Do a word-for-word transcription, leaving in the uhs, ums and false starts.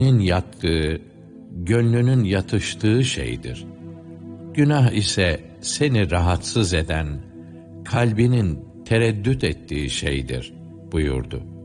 yattığı, gönlünün yatıştığı şeydir. Günah ise seni rahatsız eden, kalbinin tereddüt ettiği şeydir buyurdu.